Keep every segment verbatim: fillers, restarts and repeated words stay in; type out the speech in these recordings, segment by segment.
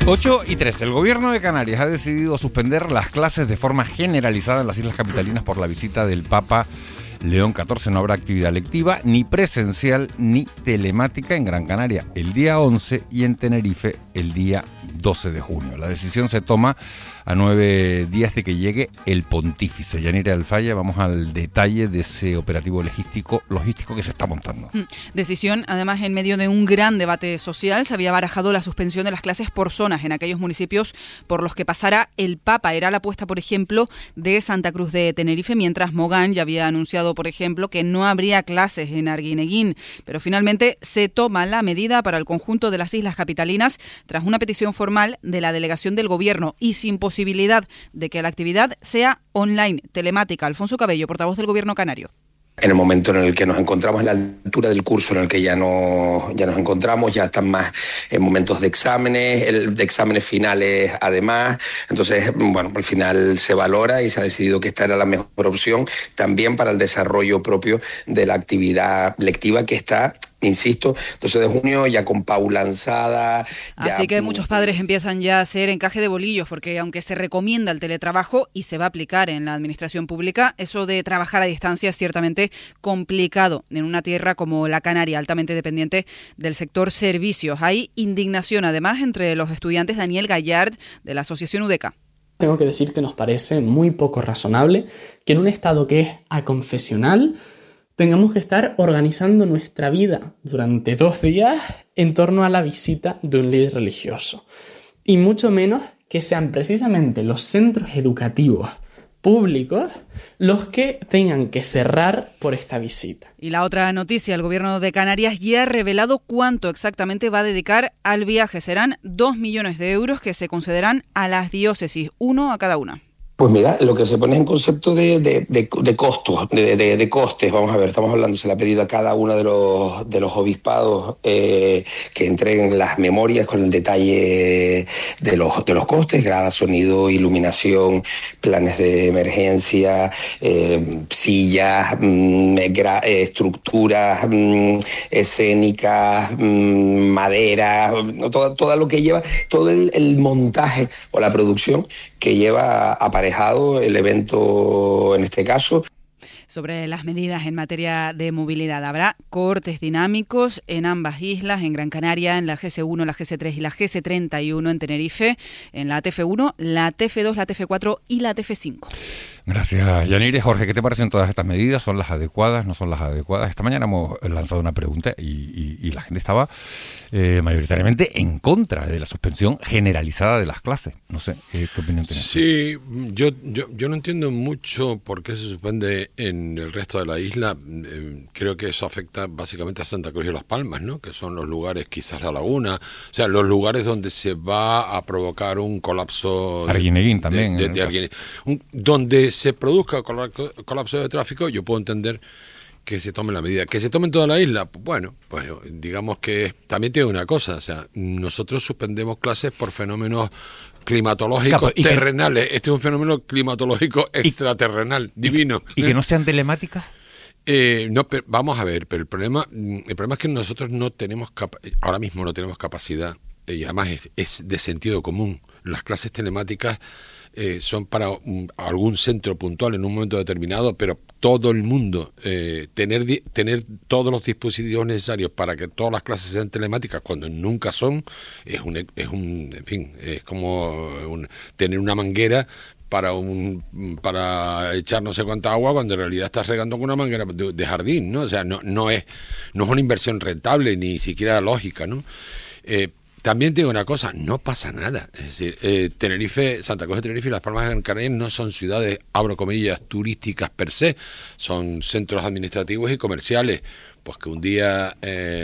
ocho y tres. El gobierno de Canarias ha decidido suspender las clases de forma generalizada en las Islas Capitalinas por la visita del Papa León catorce. No habrá actividad lectiva, ni presencial, ni telemática en Gran Canaria el día once y en Tenerife el día doce de junio. La decisión se toma a nueve días de que llegue el pontífice. Yanira Alfaya, vamos al detalle de ese operativo logístico, logístico que se está montando. Decisión, además, en medio de un gran debate social. Se había barajado la suspensión de las clases por zonas en aquellos municipios por los que pasara el Papa. Era la apuesta, por ejemplo, de Santa Cruz de Tenerife, mientras Mogán ya había anunciado, por ejemplo, que no habría clases en Arguineguín. Pero finalmente se toma la medida para el conjunto de las Islas Capitalinas tras una petición formal de la delegación del Gobierno y sin posibilidad de que la actividad sea online, telemática. Alfonso Cabello, portavoz del Gobierno canario. En el momento en el que nos encontramos, en la altura del curso en el que ya, no, ya nos encontramos, ya están más en momentos de exámenes, el, de exámenes finales además. Entonces, bueno, al final se valora y se ha decidido que esta era la mejor opción también para el desarrollo propio de la actividad lectiva que está, insisto, doce de junio, ya con P A U lanzada. Ya... Así que muchos padres empiezan ya a hacer encaje de bolillos, porque aunque se recomienda el teletrabajo y se va a aplicar en la administración pública, eso de trabajar a distancia es ciertamente complicado en una tierra como la Canaria, altamente dependiente del sector servicios. Hay indignación, además, entre los estudiantes. Daniel Gallard, de la Asociación UDECA. Tengo que decir que nos parece muy poco razonable que en un estado que es aconfesional tengamos que estar organizando nuestra vida durante dos días en torno a la visita de un líder religioso. Y mucho menos que sean precisamente los centros educativos públicos los que tengan que cerrar por esta visita. Y la otra noticia, el Gobierno de Canarias ya ha revelado cuánto exactamente va a dedicar al viaje. Serán dos millones de euros que se concederán a las diócesis, uno a cada una. Pues mira, lo que se pone en concepto de, de, de, de costos, de, de, de costes, vamos a ver, estamos hablando, se le ha pedido a cada uno de los, de los obispados eh, que entreguen las memorias con el detalle de los, de los costes, grada, sonido, iluminación, planes de emergencia, eh, sillas, mmm, gra, eh, estructuras mmm, escénicas, mmm, madera, todo, todo lo que lleva, todo el, el montaje o la producción que lleva aparejado el evento en este caso. Sobre las medidas en materia de movilidad, habrá cortes dinámicos en ambas islas, en Gran Canaria, en la G C uno, la G C tres y la G C treinta y uno, en Tenerife, en la T F uno, la T F dos, la T F cuatro y la T F cinco. Gracias, Yanire. Jorge, ¿qué te parecen todas estas medidas? ¿Son las adecuadas? ¿No son las adecuadas? Esta mañana hemos lanzado una pregunta y, y, y la gente estaba eh, mayoritariamente en contra de la suspensión generalizada de las clases. No sé, ¿qué, qué opinión tienes? Sí, yo, yo, yo no entiendo mucho por qué se suspende en el resto de la isla. Eh, creo que eso afecta básicamente a Santa Cruz y Las Palmas, ¿no? Que son los lugares, quizás la laguna, o sea, los lugares donde se va a provocar un colapso. Arguineguín también. De, de, de Arguineguín. Un, donde se produzca colapso de tráfico, yo puedo entender que se tome la medida. Que se tome en toda la isla, bueno, pues digamos que también tiene una cosa, o sea, nosotros suspendemos clases por fenómenos climatológicos claro, terrenales. Que, este es un fenómeno climatológico extraterrenal, y, divino. ¿Y, y que no sean telemáticas? Eh, no, pero vamos a ver, pero el problema, el problema es que nosotros no tenemos, capa- ahora mismo no tenemos capacidad, y además es, es de sentido común. Las clases telemáticas Eh, son para un, algún centro puntual en un momento determinado, pero todo el mundo, eh, tener di- tener todos los dispositivos necesarios para que todas las clases sean telemáticas cuando nunca son, es un, es un en fin, es como un, tener una manguera para un para echar no sé cuánta agua cuando en realidad estás regando con una manguera de, de jardín, ¿no? O sea, no, no es no es una inversión rentable, ni siquiera lógica, ¿no? Eh, También digo una cosa, no pasa nada. Es decir, eh, Tenerife, Santa Cruz de Tenerife y Las Palmas de Gran Canaria no son ciudades, abro comillas, turísticas per se, son centros administrativos y comerciales. Pues que un día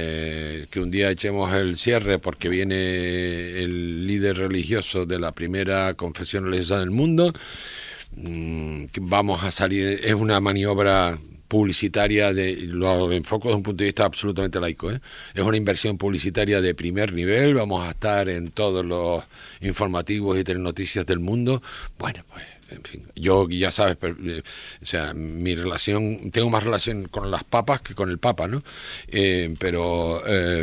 eh, que un día echemos el cierre porque viene el líder religioso de la primera confesión religiosa del mundo, mmm, vamos a salir, es una maniobra publicitaria, de lo enfoco desde un punto de vista absolutamente laico, ¿eh? Es una inversión publicitaria de primer nivel, vamos a estar en todos los informativos y telenoticias del mundo. Bueno, pues en fin, yo ya sabes, pero, eh, o sea, mi relación, tengo más relación con las papas que con el papa, ¿no? Eh, pero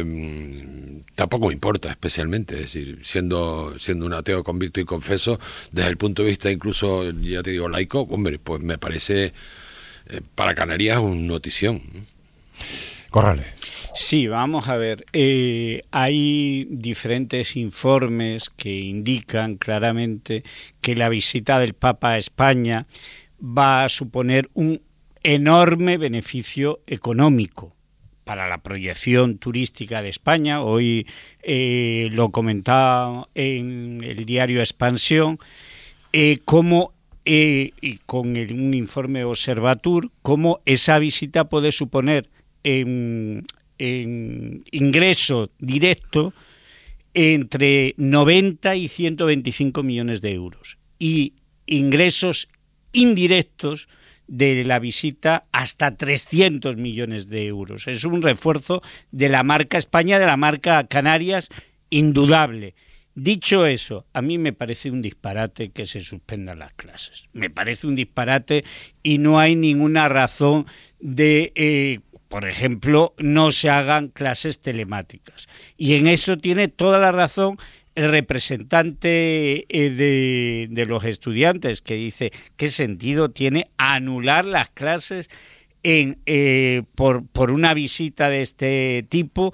eh, tampoco me importa especialmente, es decir, siendo siendo un ateo convicto y confeso, desde el punto de vista incluso, ya te digo, laico, hombre, pues me parece eh, para Canarias un notición. Corrales. Sí, vamos a ver, eh, hay diferentes informes que indican claramente que la visita del Papa a España va a suponer un enorme beneficio económico para la proyección turística de España. Hoy eh, lo comentaba en el diario Expansión, eh, cómo, eh, y con el, un informe Observatur, cómo esa visita puede suponer en... en ingreso directo entre noventa y ciento veinticinco millones de euros y ingresos indirectos de la visita hasta trescientos millones de euros. Es un refuerzo de la marca España, de la marca Canarias, indudable. Dicho eso, a mí me parece un disparate que se suspendan las clases. Me parece un disparate y no hay ninguna razón de... Eh, por ejemplo, no se hagan clases telemáticas. Y en eso tiene toda la razón el representante de, de los estudiantes, que dice, ¿qué sentido tiene anular las clases en, eh, por, por una visita de este tipo?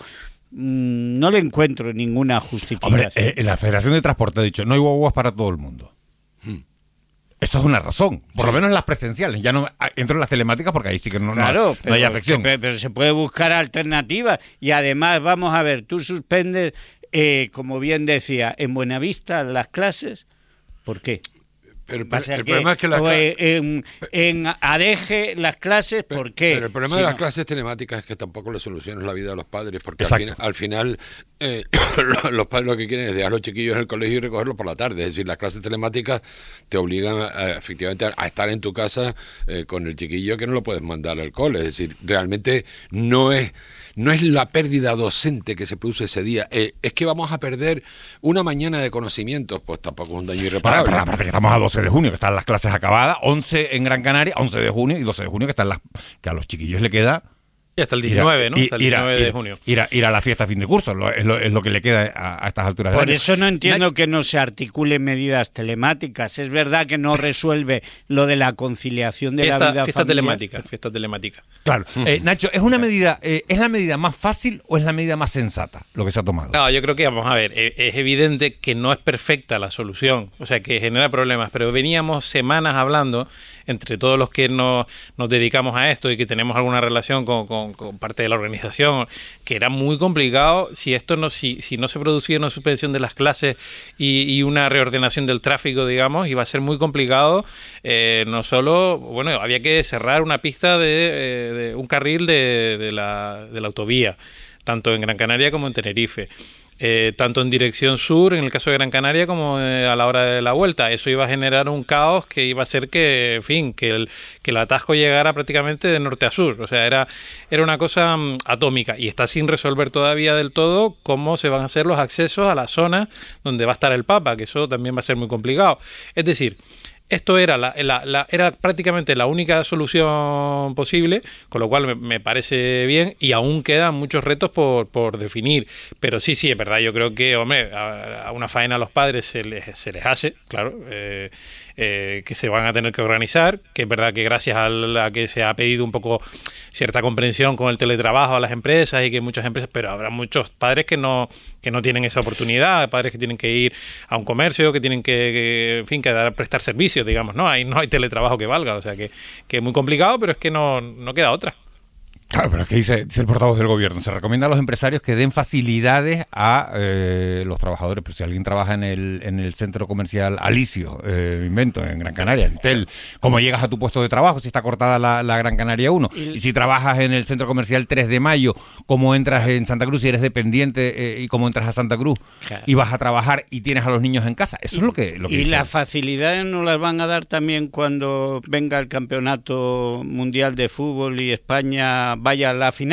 No le encuentro ninguna justificación. Hombre, eh, la Federación de Transporte ha dicho, no hay guaguas para todo el mundo. Hmm. Eso es una razón, por lo menos en las presenciales. Ya no entro en las telemáticas porque ahí sí que no, claro, no, pero, no hay afección. Pero, pero se puede buscar alternativas. Y además, vamos a ver, tú suspendes, eh, como bien decía, en Buenavista las clases. ¿Por qué? Pero, pero el que, problema es que las cla- en, en Adeje las clases, pero, ¿por qué? Pero el problema si de las no... clases telemáticas es que tampoco le solucionan la vida a los padres, porque al Exacto. final, al final eh, los padres lo que quieren es dejar a los chiquillos en el colegio y recogerlos por la tarde. Es decir, las clases telemáticas te obligan a, efectivamente a, a estar en tu casa eh, con el chiquillo, que no lo puedes mandar al cole. Es decir, realmente no es... No es la pérdida docente que se produce ese día, eh, es que vamos a perder una mañana de conocimientos, pues tampoco es un daño irreparable. Para, para, aparte que estamos a doce de junio, que están las clases acabadas, once en Gran Canaria, once de junio y doce de junio, que están las que a los chiquillos le queda... Y hasta el diecinueve, a, ¿no? Hasta el diecinueve ir a, de junio. Ir a, ir a la fiesta a fin de curso, lo, es, lo, es lo que le queda a, a estas alturas. Por del año. eso no entiendo Nach- que no se articulen medidas telemáticas. Es verdad que no resuelve lo de la conciliación de Fiesta, la vida fiesta familiar. telemática, fiesta telemática. Claro. Eh, Nacho, ¿es una medida, eh, ¿es la medida más fácil o es la medida más sensata lo que se ha tomado? No, yo creo que, vamos a ver, es, es evidente que no es perfecta la solución, o sea, que genera problemas, pero veníamos semanas hablando, entre todos los que nos, nos dedicamos a esto y que tenemos alguna relación con, con, con parte de la organización, que era muy complicado si esto no si, si no se producía una suspensión de las clases y, y una reordenación del tráfico, digamos, iba a ser muy complicado. Eh, no solo, bueno, había que cerrar una pista de, de un carril de, de, la, de la autovía, tanto en Gran Canaria como en Tenerife. Eh, tanto en dirección sur, en el caso de Gran Canaria, como eh, a la hora de la vuelta. Eso iba a generar un caos que iba a hacer que, en fin, que el, que el atasco llegara prácticamente de norte a sur. O sea, era, era una cosa um, atómica y está sin resolver todavía del todo cómo se van a hacer los accesos a la zona donde va a estar el Papa, que eso también va a ser muy complicado. Es decir, esto era la, la, la era prácticamente la única solución posible, con lo cual me, me parece bien y aún quedan muchos retos por, por definir. Pero sí, sí, es verdad, yo creo que, hombre, a, a una faena a los padres se les, se les hace, claro, eh, eh, que se van a tener que organizar, que es verdad que gracias a, la, a que se ha pedido un poco cierta comprensión con el teletrabajo a las empresas y que muchas empresas, pero habrá muchos padres que no que no tienen esa oportunidad, padres que tienen que ir a un comercio, que tienen que, que en fin, que dar, prestar servicios, digamos, ¿no? Ahí no hay teletrabajo que valga, o sea que, que es muy complicado, pero es que no, no queda otra. Claro, pero es que dice, dice el portavoz del gobierno, se recomienda a los empresarios que den facilidades a eh, los trabajadores, pero si alguien trabaja en el en el centro comercial Alicio, eh, invento, en Gran Canaria, en Tel, ¿cómo llegas a tu puesto de trabajo si está cortada la, la Gran Canaria uno? Y si trabajas en el centro comercial tres de mayo, ¿cómo entras en Santa Cruz si eres dependiente eh, y cómo entras a Santa Cruz? Claro. Y vas a trabajar y tienes a los niños en casa. Eso y, es lo que, lo que Y dice. las facilidades nos las van a dar también cuando venga el campeonato mundial de fútbol y España vaya a la final.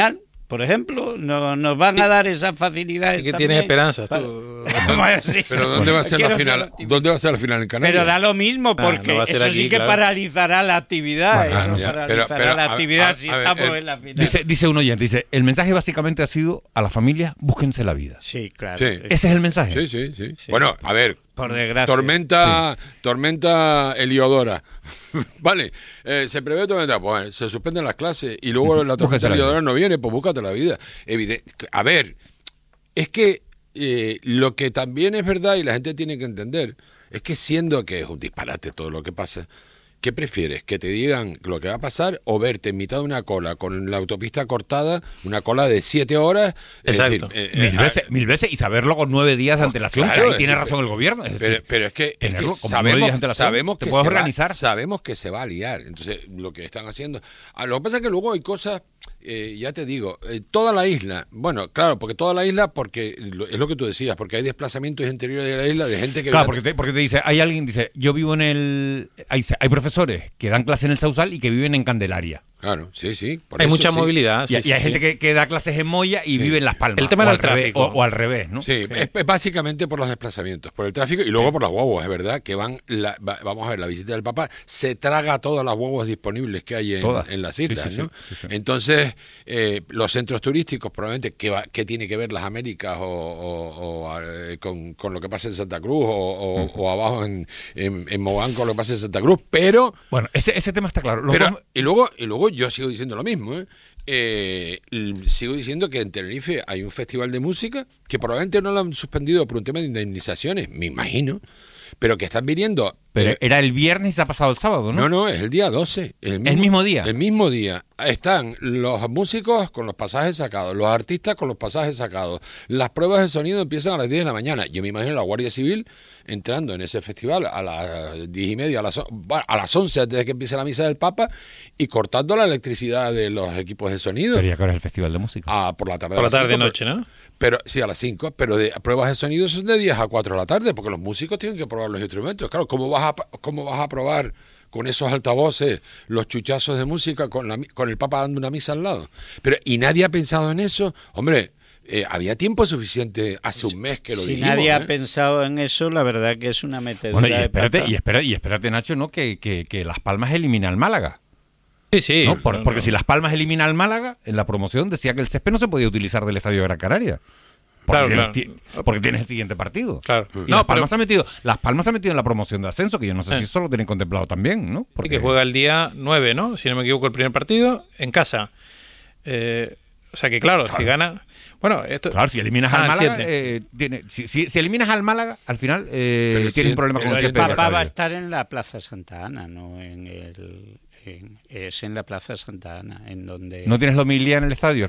por ejemplo, no, nos van a dar esas facilidades. Sí que también. tienes esperanzas Para- tú. Bueno, sí. Pero ¿dónde va a ser Quiero la ser final? optimista. ¿Dónde va a ser la final en Canarias? Pero da lo mismo, Ah, porque no va a ser eso aquí, sí que claro. paralizará la actividad. Bueno, eso ya, paralizará pero- pero, la a- actividad a- si a ver, estamos eh, en la final. Dice, dice un oyente, dice, el mensaje básicamente ha sido a la familia, búsquense la vida. Sí, claro. Sí. Ese es el mensaje. Sí, sí, sí, Bueno, a ver. Por desgracia. Tormenta, tormenta Heliodora. Vale, eh, se prevé tormenta, pues se suspenden las clases y luego la tormenta Búscate la Heliodora vida. no viene, pues búscate la vida. Evidente, a ver, es que eh, lo que también es verdad y la gente tiene que entender es que siendo que es un disparate todo lo que pasa, ¿qué prefieres? ¿Que te digan lo que va a pasar o verte en mitad de una cola con la autopista cortada, una cola de siete horas? Es Exacto. decir, eh, Mil eh, veces, mil veces y saberlo con nueve días de antelación, claro, que ahí es tiene decir, razón el gobierno. Es Pero, decir, pero es que, es que tenerlo como nueve días de sabemos, antelación, sabemos te que puedes se va- organizar. sabemos que se va a liar. Entonces, lo que están haciendo. Ah, lo que pasa es que luego hay cosas, eh, ya te digo, eh, toda la isla, bueno, claro, porque toda la isla, porque lo- es lo que tú decías, porque hay desplazamientos interiores de la isla de gente que Claro, viene- porque te, porque te dice, hay alguien dice, yo vivo en el... Hay, hay profesores que dan clase en el Sausal y que viven en Candelaria. Claro, sí, sí. por Hay eso mucha sí. movilidad. y, sí, y hay sí, gente sí. que, que da clases en Moya y vive en Las Palmas. El tema o era al el revés, tráfico. O, o al revés, ¿no? Sí, es, es básicamente por los desplazamientos, por el tráfico y luego por las guaguas, es verdad, que van, la- va- vamos a ver, la visita del Papa se traga todas las guaguas disponibles que hay en, Todas. en las Sí, islas, sí, ¿no? sí, sí, sí. Entonces, eh, los centros turísticos, probablemente, ¿qué, va, qué tiene que ver las Américas o, o- o, eh, con, con lo que pasa en Santa Cruz o, o- o abajo en, en, en Mogán con lo que pasa en Santa Cruz? Pero, Bueno, ese, ese tema está claro. Los pero dos- y, luego, y luego yo sigo diciendo lo mismo, ¿eh? Eh, l- sigo diciendo que en Tenerife hay un festival de música que probablemente no lo han suspendido por un tema de indemnizaciones, me imagino, pero que están viniendo. pero eh, era el viernes y se ha pasado el sábado, ¿no? no, no, es el día doce. El mismo día? El mismo día. Están los músicos con los pasajes sacados, los artistas con los pasajes sacados. Las pruebas de sonido empiezan a las diez de la mañana. Yo me imagino la Guardia Civil entrando en ese festival a las diez y media, a las, on- bueno, a las once antes de que empiece la misa del Papa y cortando la electricidad de los equipos de sonido. Pero ya que ahora es el festival de música. Ah, por la tarde. Por a la las tarde cinco, noche, ¿no? Pero sí, a las cinco, pero de pruebas de sonido son de diez a cuatro de la tarde, porque los músicos tienen que probar los instrumentos. Claro, ¿cómo vas a, cómo vas a probar con esos altavoces los chuchazos de música con, la, con el Papa dando una misa al lado? Pero, ¿y nadie ha pensado en eso? Hombre, eh, había tiempo suficiente hace un mes que lo si dijimos. nadie ¿eh? ha pensado en eso, la verdad que es una metedura Bueno, y de espérate, pata. y espérate, y espérate, Nacho, ¿no? Que, que, que Las Palmas elimina al Málaga. Sí, sí. ¿no? Por- no, porque no. si Las Palmas elimina al Málaga, en la promoción decía que el césped no se podía utilizar del estadio de Gran Canaria. Porque, Claro, tienes, claro. ti- porque tienes el siguiente partido. Claro. Y No, Las pero- Palmas se ha metido, Las Palmas se ha metido en la promoción de ascenso, que yo no sé Eh. si eso lo tienen contemplado también, ¿no? Y Porque que juega el día nueve, ¿no? Si no me equivoco, el primer partido en casa. Eh, o sea que, claro, si gana. Bueno, esto. Claro, si eliminas Ah, al el Málaga, siete. eh, tiene, si, si- si eliminas al Málaga, al final eh, Pero el tienes un siete- problema con pero el el césped de El Gran Papa va a Canaria. estar en la Plaza Santa Ana, no en el... en- es en la Plaza Santa Ana, en donde... ¿No tienes la homilía en el estadio